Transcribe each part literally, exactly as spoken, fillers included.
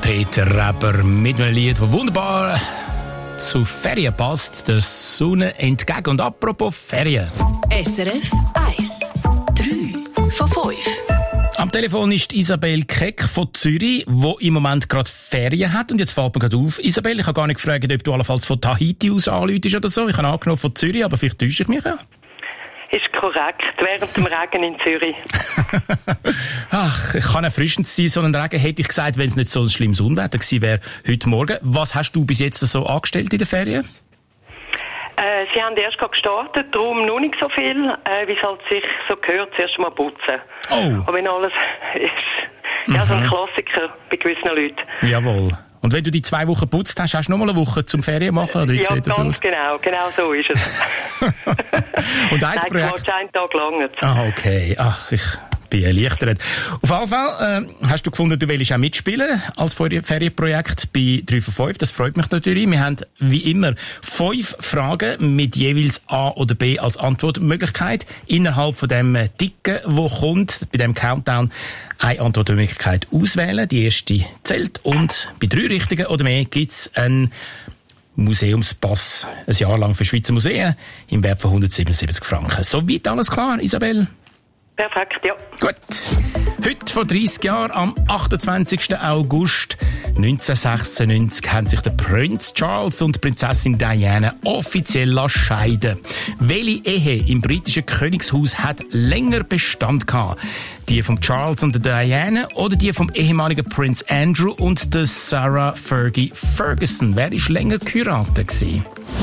Peter Reber mit einem Lied, das wunderbar zu Ferien passt. Der Sonne entgegen. Und apropos Ferien. S R F eins. drei von fünf. Am Telefon ist Isabel Keck von Zürich, die im Moment gerade Ferien hat. Und jetzt fällt mir gerade auf, Isabel, ich habe gar nicht gefragt, ob du allenfalls von Tahiti aus anläutest oder so. Ich habe angenommen von Zürich, aber vielleicht täusche ich mich ja. Ist korrekt, während dem Regen in Zürich. Ach, ich kann erfrischend sein, so einen Regen hätte ich gesagt, wenn es nicht so ein schlimmes Unwetter gewesen wäre heute Morgen. Was hast du bis jetzt so angestellt in den Ferien? Äh, sie haben erst gerade gestartet, darum noch nicht so viel, äh, wie es halt sich so gehört, zuerst mal putzen. Oh. Und wenn alles ist, ja, so ein Klassiker bei gewissen Leuten. Jawohl. Und wenn du die zwei Wochen putzt hast, hast du noch mal eine Woche zum Ferien machen? Oder wie ja, sieht das ganz aus? genau, genau so ist es. Und eins Nein, Projekt... einen Tag lang. Ah, okay. Ach, ich bin erleichtert. Auf jeden Fall äh, hast du gefunden, du willst auch mitspielen als Ferienprojekt bei drei von fünf. Das freut mich natürlich. Wir haben wie immer fünf Fragen mit jeweils A oder B als Antwortmöglichkeit. Innerhalb von dem Ticken, wo kommt, bei dem Countdown, eine Antwortmöglichkeit auswählen. Die erste zählt. Und bei drei richtigen oder mehr gibt's einen Museumspass ein Jahr lang für Schweizer Museen im Wert von hundertsiebenundsiebzig Franken. Soweit alles klar, Isabel? Perfekt, ja. Gut. Heute vor dreissig Jahren, am achtundzwanzigsten August neunzehnhundertsechsundneunzig, haben sich der Prinz Charles und die Prinzessin Diana offiziell scheiden. Welche Ehe im britischen Königshaus hat länger Bestand gehabt? Die von Charles und der Diana oder die vom ehemaligen Prinz Andrew und der Sarah Fergie Ferguson? Wer ist länger geheiratet gewesen?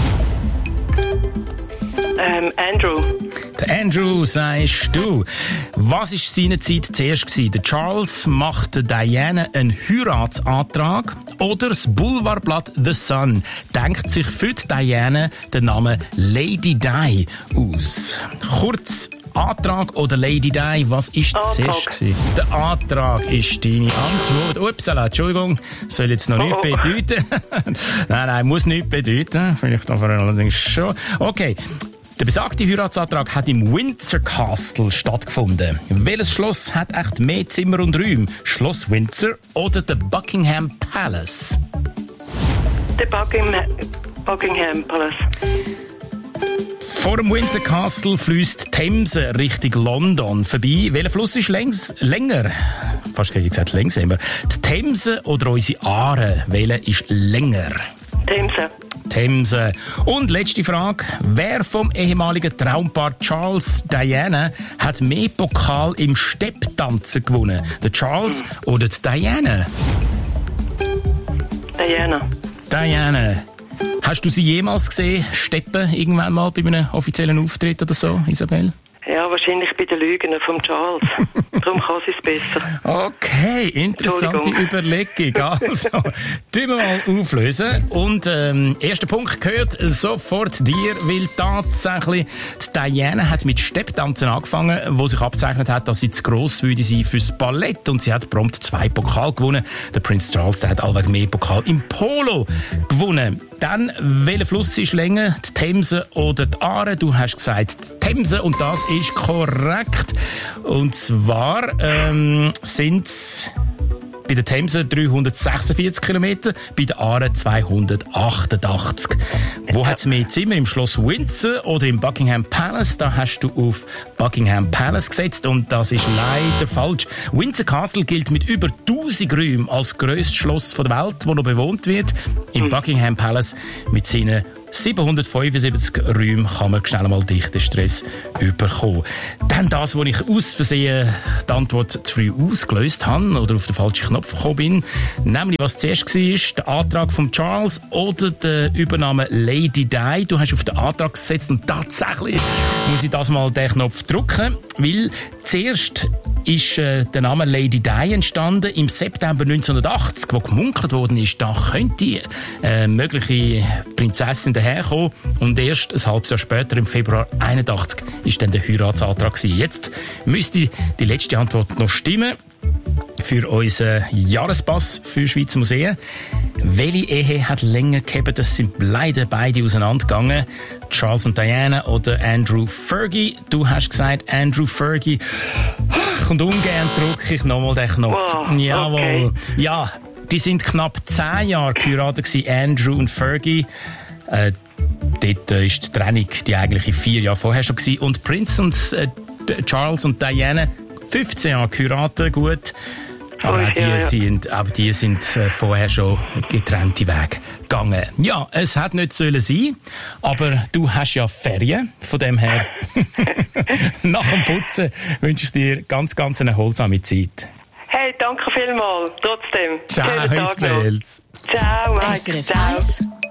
Ähm, Andrew. Der Andrew, sagst du. Was war seinerzeit zuerst gewesen? Der Charles macht Diana einen Heiratsantrag oder das Boulevardblatt The Sun denkt sich für die Diana den Namen Lady Di aus. Kurz, Antrag oder Lady Di, was war zuerst gewesen? Der Antrag ist deine Antwort. Upsala, Entschuldigung, soll jetzt noch nichts oh. bedeuten. nein, nein, muss nichts bedeuten. Vielleicht aber allerdings schon. Okay. Der besagte Heiratsantrag hat im Windsor Castle stattgefunden. Welches Schloss hat echt mehr Zimmer und Räume? Schloss Windsor oder der Buckingham Palace? Der Buckingham, Buckingham Palace. Vor dem Windsor Castle fließt die Themse Richtung London vorbei. Welcher Fluss ist längs, länger? Fast hätte ich gesagt längsamer. Die Themse oder unsere Aare? Welcher ist länger? Themse. Themse. Und letzte Frage. Wer vom ehemaligen Traumpaar Charles Diana hat mehr Pokal im Stepptanzen gewonnen? Der Charles oder die Diana? Diana. Diana. Hast du sie jemals gesehen, steppen, irgendwann mal bei einem offiziellen Auftritt oder so, Isabel? Ja, wahrscheinlich bei den Lügen vom Charles. Darum kann sie es besser. Okay, interessante Überlegung. Also, tun wir mal auflösen. Und ähm, erster Punkt gehört sofort dir, weil tatsächlich die Diana hat mit Stepptanzen angefangen, wo sich abzeichnet hat, dass sie zu gross würde sein fürs Ballett. Und sie hat prompt zwei Pokal gewonnen. Der Prinz Charles, der hat allweg mehr Pokal im Polo gewonnen. Dann, welcher Fluss ist länger? Die Themse oder die Aare? Du hast gesagt die Themse und das ist korrekt. Und zwar ähm, sind es bei der Themse dreihundertsechsundvierzig Kilometer, bei der Aare zweihundertachtundachtzig. Wo hat es mehr Zimmer? Im Schloss Windsor oder im Buckingham Palace? Da hast du auf Buckingham Palace gesetzt und das ist leider falsch. Windsor Castle gilt mit über tausend Räumen als grösstes Schloss der Welt, das noch bewohnt wird. Im Buckingham Palace mit seinen siebenhundertfünfundsiebzig Räumen kann man schnell mal dichten Stress überkommen. Dann das, wo ich aus Versehen die Antwort zu früh ausgelöst habe oder auf den falschen Knopf gekommen bin. Nämlich, was zuerst war, der Antrag von Charles oder der Übernahme Lady Di. Du hast auf den Antrag gesetzt und tatsächlich muss ich das mal den Knopf drücken, weil zuerst ist äh, der Name Lady Di entstanden im September neunzehnhundertachtzig, wo gemunkelt worden ist, da könnte die äh, mögliche Prinzessin daherkommen. Und erst ein halbes Jahr später, im Februar einundachtzig, ist dann der Heiratsantrag gewesen. Jetzt müsste die letzte Antwort noch stimmen für unseren Jahrespass für Schweizer Museen. Welche Ehe hat länger gehabt? Das sind leider beide auseinandergegangen. Charles und Diana oder Andrew Fergie. Du hast gesagt Andrew Fergie. Und ungern drücke ich nochmal den Knopf. Wow, Jawohl. okay. Ja, Die sind knapp zehn Jahre geheiratet gewesen, Andrew und Fergie. Äh, dort äh, ist die Trennung die eigentliche vier Jahre vorher schon gewesen. Und Prince und äh, Charles und Diana fünfzehn Jahre geheiratet, gut. Aber auch die, ja, ja. sind, aber die sind äh, vorher schon getrennte Wege gegangen. Ja, es hätte nicht sollen sein, aber du hast ja Ferien. Von dem her, nach dem Putzen wünsche ich dir ganz, ganz eine erholsame Zeit. Hey, danke vielmals. Trotzdem. Ciao, Isabel. Ciao, Mike. Ciao.